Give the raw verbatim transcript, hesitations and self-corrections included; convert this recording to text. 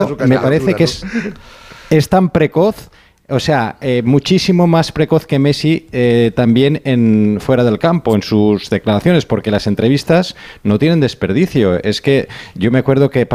me parece que es, es tan precoz, o sea, eh, muchísimo más precoz que Messi eh, también en fuera del campo, en sus declaraciones, porque las entrevistas no tienen desperdicio. Es que yo me acuerdo que